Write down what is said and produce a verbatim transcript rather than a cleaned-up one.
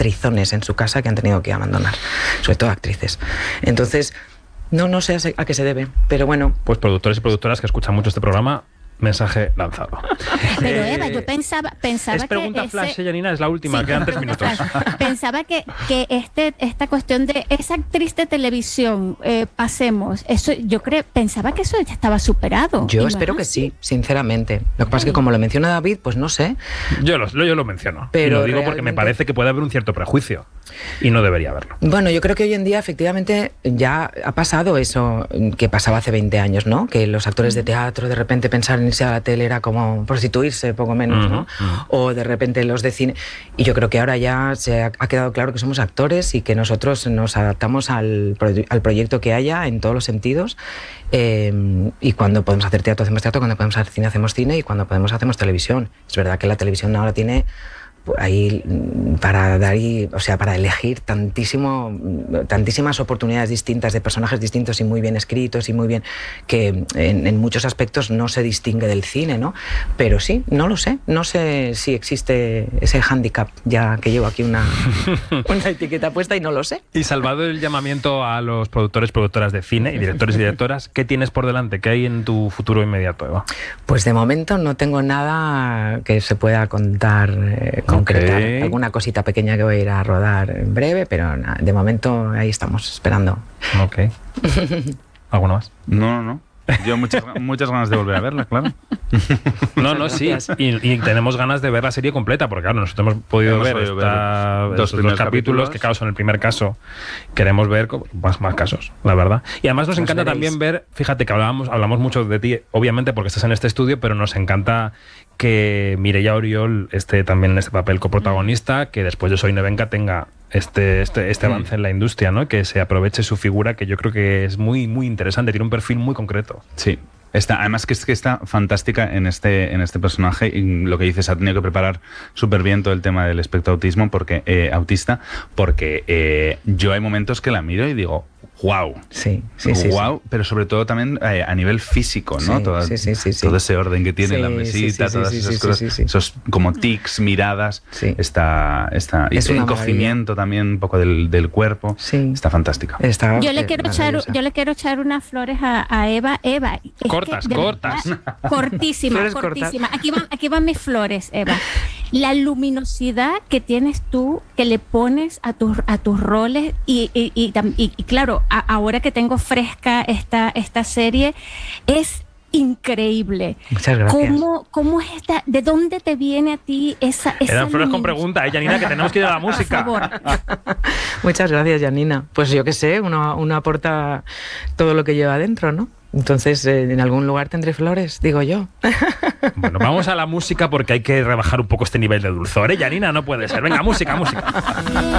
actrizones en su casa que han tenido que abandonar, sobre todo actrices. Entonces, no, no sé a qué se debe, pero bueno. Pues productores y productoras que escuchan mucho este programa, mensaje lanzado. Pero Eh, Eva, yo pensaba, pensaba es pregunta que flash, ese... Janina, es la última, Sí, quedan tres pregunta minutos. flash. Pensaba que, que este, esta cuestión de esa actriz de televisión, eh, pasemos, eso, yo creo, pensaba que eso ya estaba superado. Yo Y no espero es que así. sí, sinceramente. Lo que pasa es que como lo menciona David, pues no sé. Yo lo, yo lo menciono. Pero y lo digo porque me realmente- parece que puede haber un cierto prejuicio. Y no debería haberlo. Bueno, yo creo que hoy en día efectivamente ya ha pasado eso que pasaba hace veinte años, ¿no? Que los actores de teatro de repente pensar en irse a la tele era como prostituirse, poco menos, ¿no? Ujú, ujú. O de repente los de cine. Y yo creo que ahora ya se ha, ha quedado claro que somos actores y que nosotros nos adaptamos al, proye- al proyecto que haya en todos los sentidos. Eh, y cuando podemos hacer teatro, hacemos teatro, cuando podemos hacer cine, hacemos cine y cuando podemos, hacemos televisión. Es verdad que la televisión ahora tiene ahí para dar y, o sea, para elegir tantísimo, tantísimas oportunidades distintas de personajes distintos y muy bien escritos y muy bien, que en, en muchos aspectos no se distingue del cine, ¿no? Pero sí, no lo sé, no sé si existe ese hándicap, ya que llevo aquí una, una etiqueta puesta y no lo sé. Y salvado el llamamiento a los productores, productoras de cine y directores y directoras, ¿qué tienes por delante? ¿Qué hay en tu futuro inmediato, Eva? Pues de momento no tengo nada que se pueda contar eh, concretar. Ok. Alguna cosita pequeña que voy a ir a rodar en breve, pero nada, de momento ahí estamos, esperando. Ok. ¿Alguna más? No, no, no. Yo muchas, muchas ganas de volver a verla, claro. No, no, sí. Y, y tenemos ganas de ver la serie completa, porque claro, nosotros hemos podido Hemos ver, podido ver esta- dos estos dos primeros capítulos, capítulos. que claro, son el primer caso. Queremos ver co- más, más casos, la verdad. Y además nos Los encanta veréis. también ver, fíjate que hablábamos, hablamos mucho de ti, obviamente porque estás en este estudio, pero nos encanta que Mireia Oriol esté también en este papel coprotagonista, que después de Soy Nevenka tenga este, este, este Mm. avance en la industria, ¿no? Que se aproveche su figura, que yo creo que es muy, muy interesante, tiene un perfil muy concreto. Sí. Está, además que es que está fantástica en este, en este personaje y lo que dices, ha tenido que preparar súper bien todo el tema del espectro autismo porque, eh, autista, porque eh, yo hay momentos que la miro y digo, wow. Sí, sí, sí. wow, pero sobre todo también eh, a nivel físico, ¿no? Sí, Todo, sí, sí, sí, sí. todo ese orden que tiene Sí, la sí, mesita, sí, todas sí, esas sí, cosas, sí, sí, sí. esos como tics, miradas, Sí. está, está y Es ese una encogimiento también un poco del, del cuerpo, Sí. está fantástica. Está, Yo le eh, quiero echar, maravillosa. yo le quiero echar unas flores a, a Eva. Eva, es que Cortas, de cortas. verdad, cortísima, Flores cortas. cortísima. Aquí van, aquí van mis flores, Eva. La luminosidad que tienes tú, que le pones a tus a tus roles y, y, y, tam- y- y claro, a- ahora que tengo fresca esta esta serie es increíble. Muchas gracias. ¿Cómo, cómo es esta? ¿De dónde te viene a ti esa esa Eran flores con luminosidad? pregunta, ¿eh, Janina? Que tenemos que ir a la música. Por favor. Muchas gracias, Janina. Pues yo qué sé, uno, uno aporta todo lo que lleva adentro, ¿no? Entonces, eh, en algún lugar tendré flores, digo yo. Bueno, vamos a la música porque hay que rebajar un poco este nivel de dulzor, ¿eh, Janina? No puede ser. Venga, música, música.